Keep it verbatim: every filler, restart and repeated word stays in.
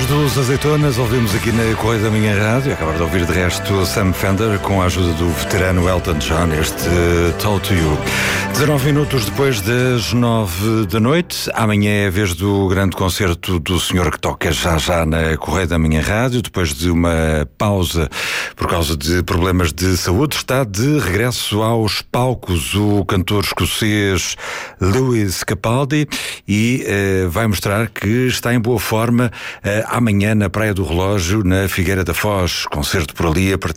dos Azeitonas, ouvimos aqui na Correio da Minha Rádio, acabar de ouvir de resto Sam Fender com a ajuda do veterano Elton John, este Talk to You. dezanove minutos depois das nove da noite, amanhã é a vez do grande concerto do senhor que toca já já na Correio da Minha Rádio, depois de uma pausa por causa de problemas de saúde, está de regresso aos palcos o cantor escocês Lewis Capaldi e eh, vai mostrar que está em boa forma eh, amanhã na Praia do Relógio, na Figueira da Foz, concerto por ali a partir